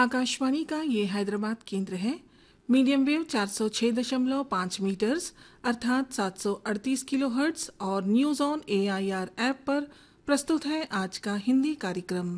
आकाशवाणी का ये हैदराबाद केंद्र है। मीडियम वेव 406.5 मीटर्स अर्थात 738 किलोहर्ट्ज और न्यूज ऑन AIR ऐप पर प्रस्तुत है आज का हिंदी कार्यक्रम।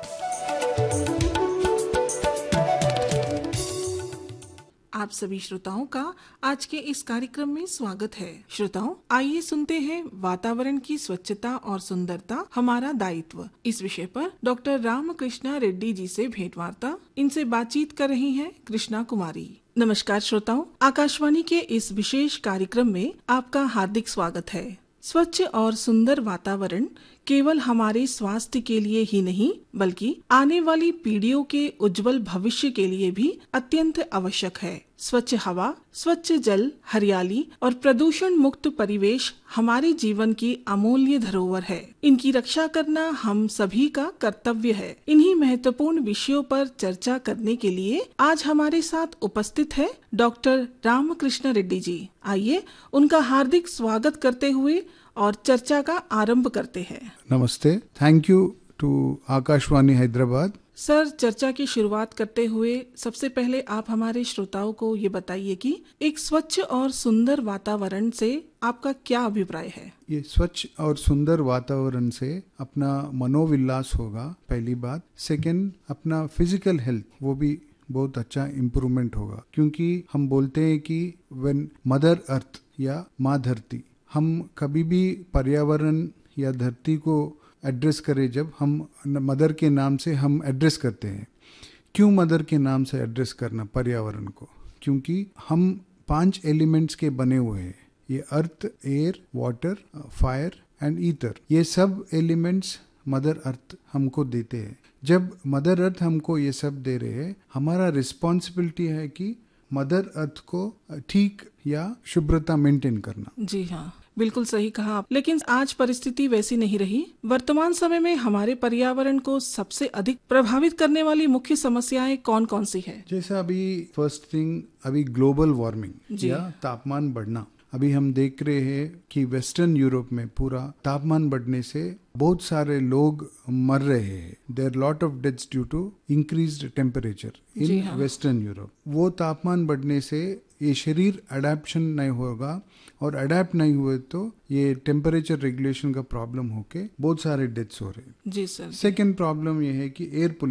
आप सभी श्रोताओं का आज के इस कार्यक्रम में स्वागत है। श्रोताओं, आइए सुनते हैं वातावरण की स्वच्छता और सुंदरता हमारा दायित्व इस विषय पर डॉक्टर रामकृष्णा रेड्डी जी से भेंटवार्ता। इनसे बातचीत कर रही हैं कृष्णा कुमारी। नमस्कार श्रोताओं, आकाशवाणी के इस विशेष कार्यक्रम में आपका हार्दिक स्वागत है। स्वच्छ और सुंदर वातावरण केवल हमारे स्वास्थ्य के लिए ही नहीं बल्कि आने वाली पीढ़ियों के उज्जवल भविष्य के लिए भी अत्यंत आवश्यक है। स्वच्छ हवा, स्वच्छ जल, हरियाली और प्रदूषण मुक्त परिवेश हमारे जीवन की अमूल्य धरोहर है। इनकी रक्षा करना हम सभी का कर्तव्य है। इन्हीं महत्वपूर्ण विषयों पर चर्चा करने के लिए आज हमारे साथ उपस्थित है डॉक्टर रामकृष्णा रेड्डी जी। आइए उनका हार्दिक स्वागत करते हुए और चर्चा का आरंभ करते हैं। नमस्ते, thank you to Akashvani Hyderabad. Sir, चर्चा की शुरुआत करते हुए सबसे पहले आप हमारे श्रोताओं को ये बताइए कि एक स्वच्छ और सुंदर वातावरण से आपका क्या अभिप्राय है? ये स्वच्छ और सुंदर वातावरण से अपना मनोविलास होगा, पहली बात। सेकंड, अपना फिजिकल हेल्थ वो भी बहुत अच्छा इम्प्रूवमेंट होगा, क्योंकि हम बोलते हैं कि व्हेन मदर अर्थ या माँ धरती, हम कभी भी पर्यावरण या धरती को एड्रेस करें, जब हम मदर के नाम से हम एड्रेस करते हैं। क्यों मदर के नाम से एड्रेस करना पर्यावरण को? क्योंकि हम 5 एलिमेंट्स के बने हुए हैं। ये अर्थ, air, water, fire and ether. ये सब एलिमेंट्स मदर अर्थ हमको देते हैं। जब मदर अर्थ हमको ये सब दे रहे हैं, हमारा रिस्पॉन्सिबिलिटी है कि मदर अर्थ को ठीक या शुभ्रता मेंटेन करना। जी हाँ, बिल्कुल सही कहा आप। लेकिन आज परिस्थिति वैसी नहीं रही। वर्तमान समय में हमारे पर्यावरण को सबसे अधिक प्रभावित करने वाली मुख्य समस्याएं कौन कौन सी है? जैसा अभी फर्स्ट थिंग, अभी ग्लोबल वार्मिंग या तापमान बढ़ना। अभी हम देख रहे हैं कि वेस्टर्न यूरोप में पूरा तापमान बढ़ने से बहुत सारे लोग मर रहे हैं। There lot of deaths due to increased temperature in western Europe. वो तापमान बढ़ने से ये शरीर अडेप्शन नहीं होगा, और अडेप्ट नहीं हुए तो ये टेम्परेचर रेगुलेशन का प्रॉब्लम होके बहुत सारे डेथ्स हो रहे हैं। जी सर। सेकेंड प्रॉब्लम ये है कि एयर